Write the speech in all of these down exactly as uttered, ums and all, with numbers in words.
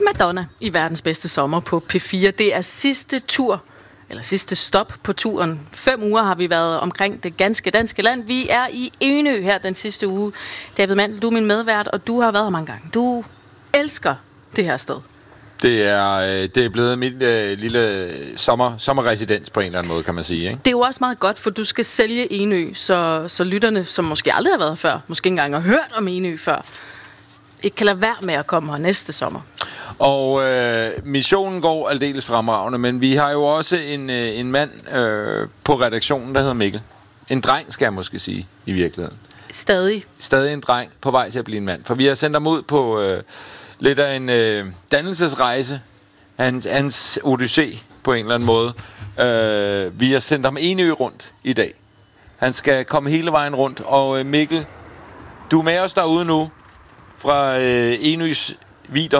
Madonna i verdens bedste sommer på P fire. Det er sidste tur, eller sidste stop på turen. Fem uger har vi været omkring det ganske danske land. Vi er i Enø her den sidste uge. David Mandel, du er min medvært, og du har været her mange gange. Du elsker det her sted. Det er, det er blevet mit øh, lille sommer, sommerresidens på en eller anden måde, kan man sige, ikke? Det er jo også meget godt, for du skal sælge Enø, så, så lytterne, som måske aldrig har været før, måske ikke engang har hørt om Enø før, ikke kan lade være med at komme her næste sommer. Og øh, missionen går aldeles fremragende, men vi har jo også en, øh, en mand øh, på redaktionen, der hedder Mikkel. En dreng, skal jeg måske sige, i virkeligheden. Stadig. Stadig en dreng på vej til at blive en mand. For vi har sendt ham ud på øh, lidt af en øh, dannelsesrejse. Hans, hans odyssé på en eller anden måde. Øh, vi har sendt ham Enø rundt i dag. Han skal komme hele vejen rundt. Og øh, Mikkel, du er med os derude nu fra øh, Enøs vider.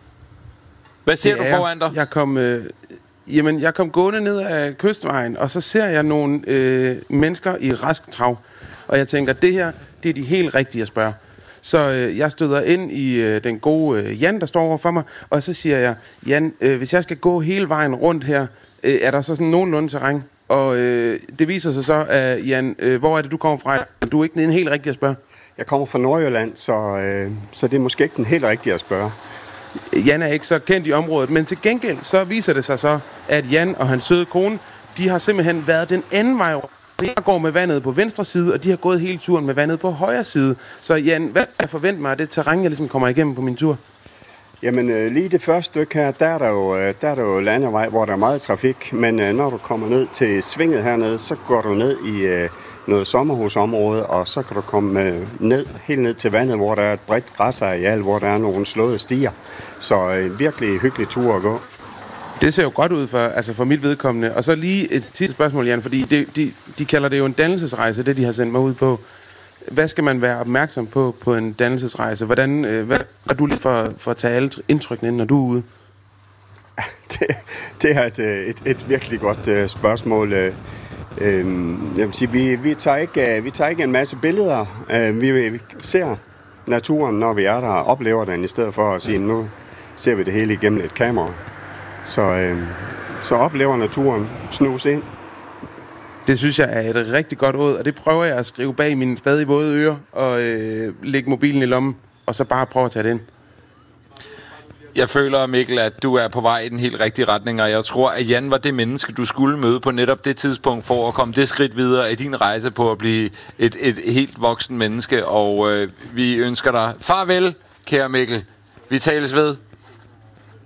Hvad ser du foran dig? Jeg kom, øh, jamen, jeg kom gående ned ad kystvejen, og så ser jeg nogle øh, mennesker i rask trav. Og jeg tænker, det her, det er de helt rigtige at spørge. Så øh, jeg støder ind i øh, den gode øh, Jan, der står over for mig, og så siger jeg, Jan, øh, hvis jeg skal gå hele vejen rundt her, øh, er der så sådan nogenlunde terræn? Og øh, det viser sig så, at Jan, øh, hvor er det, du kommer fra? Du er ikke den helt rigtige at spørge. Jeg kommer fra Nordjylland, så, øh, så det er måske ikke den helt rigtige at spørge. Jan er ikke så kendt i området, men til gengæld så viser det sig så, at Jan og hans søde kone, de har simpelthen været den anden vej rundt. Jeg går med vandet på venstre side, og de har gået hele turen med vandet på højre side. Så Jan, hvad kan jeg forvente mig af det terræn, jeg ligesom kommer igennem på min tur? Jamen øh, lige det første stykke her, der er der jo, øh, der er der jo landevej, hvor der er meget trafik. Men øh, når du kommer ned til svinget hernede, så går du ned i øh, noget sommerhusområde, og så kan du komme øh, ned, helt ned til vandet, hvor der er et bredt græsareal, hvor der er nogle slåede stier. Så øh, virkelig hyggelig tur at gå. Det ser jo godt ud for, altså for mit vedkommende. Og så lige et sidste spørgsmål, Jan, fordi det, de, de kalder det jo en dannelsesrejse, det de har sendt mig ud på. Hvad skal man være opmærksom på på en dannelsesrejse? Hvordan, øh, hvad er du lige for, for at tage alle indtrykkene ind, når du er ude? Det, det er et, et, et virkelig godt uh, spørgsmål. Uh, uh, jeg vil sige, vi, vi, tager ikke, uh, vi tager ikke en masse billeder. Uh, vi, vi ser naturen, når vi er der, og oplever den, i stedet for at sige, nu ser vi det hele igennem et kamera. Så, øh, så oplever naturen, snus ind. Det synes jeg er et rigtig godt råd, og det prøver jeg at skrive bag mine stadig våde ører, og øh, lægge mobilen i lommen, og så bare prøve at tage det ind. Jeg føler, Mikkel, at du er på vej i den helt rigtige retning, og jeg tror, at Jan var det menneske, du skulle møde på netop det tidspunkt, for at komme det skridt videre i din rejse på at blive et, et helt voksen menneske, og øh, vi ønsker dig farvel, kære Mikkel. Vi tales ved.